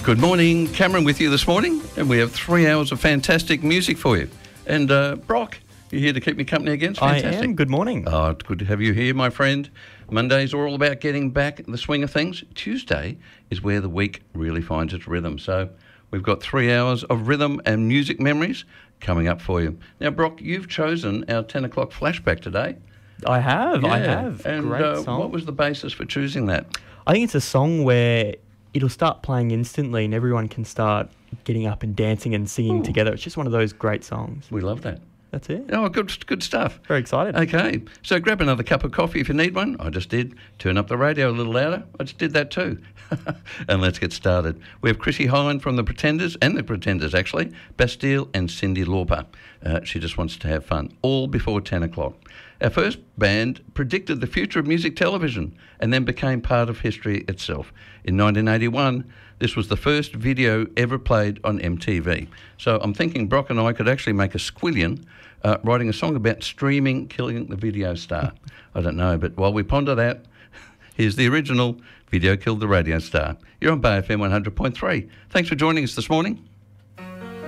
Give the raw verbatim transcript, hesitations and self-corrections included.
Good morning, Cameron with you this morning, and we have three hours of fantastic music for you. And uh, Brock, you're here to keep me company again? It's fantastic. I am. Good morning. Oh, it's good to have you here, my friend. Mondays are all about getting back in the swing of things. Tuesday is where the week really finds its rhythm. So we've got three hours of rhythm and music memories coming up for you. Now, Brock, you've chosen our ten o'clock flashback today. I have. Yeah. I have. And Great uh, song. what was the basis for choosing that? I think it's a song where it'll start playing instantly and everyone can start getting up and dancing and singing Ooh. together. It's just one of those great songs. We love that. That's it. Oh, good, good stuff. Very excited. Okay, so grab another cup of coffee if you need one. I just did. Turn up the radio a little louder. I just did that too. And let's get started. We have Chrissy Hine from The Pretenders, and The Pretenders actually, Bastille and Cyndi Lauper. Uh, she just wants to have fun, all before ten o'clock. Our first band predicted the future of music television and then became part of history itself. In nineteen eighty-one, this was the first video ever played on M T V. So I'm thinking Brock and I could actually make a squillion uh, writing a song about streaming killing the video star. I don't know, but while we ponder that, here's the original Video Killed the Radio Star. You're on Bay F M one hundred point three. Thanks for joining us this morning.